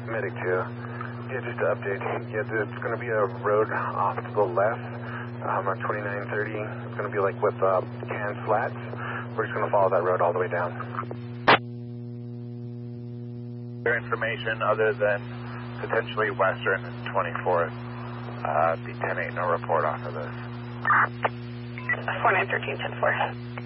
Medic 2. Yeah, just to update. Yeah, it's going to be a road off to the left on 2930. It's going to be like with can flats. We're just going to follow that road all the way down. Your information other than potentially Western and 24th. Be 10-8, no report off of this. 4913, 10-4.